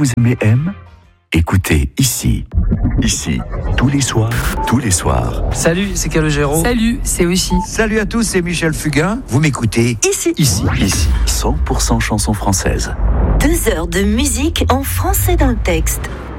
vous aimez M, écoutez ici. Ici, tous les soirs. Salut, c'est Calogero. Salut, c'est Oshi. Salut à tous, c'est Michel Fugain. Vous m'écoutez Ici, 100% chansons françaises. 2 heures de musique en français dans le texte.